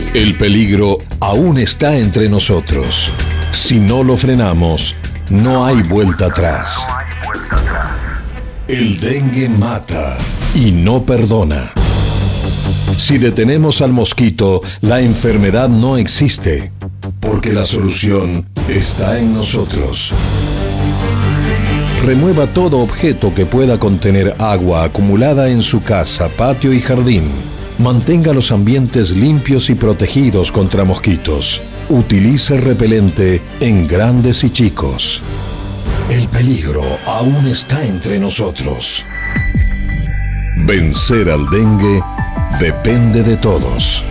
El peligro aún está entre nosotros. Si no lo frenamos, no hay vuelta atrás. El dengue mata y no perdona. Si detenemos al mosquito, la enfermedad no existe, porque la solución está en nosotros. Remueva todo objeto que pueda contener agua acumulada en su casa, patio y jardín. Mantenga los ambientes limpios y protegidos contra mosquitos. Utilice repelente en grandes y chicos. El peligro aún está entre nosotros. Vencer al dengue depende de todos.